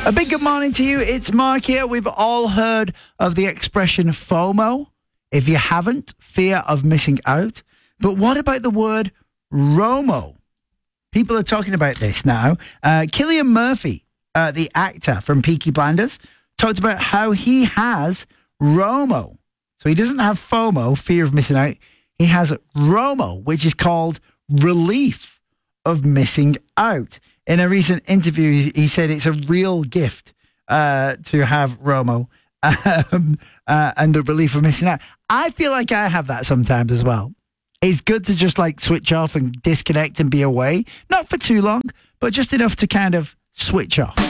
A big good morning to you. It's Mark here. We've all heard of the expression FOMO. If you haven't, fear of missing out. But what about the word ROMO? People are talking about this now. Cillian Murphy, the actor from Peaky Blinders, talked about how he has ROMO. So he doesn't have FOMO, fear of missing out. He has ROMO, which is called relief of missing out. In a recent interview, he said it's a real gift to have ROMO and the relief of missing out. I feel like I have that sometimes as well. It's good to just like switch off and disconnect and be away. Not for too long, but just enough to kind of switch off.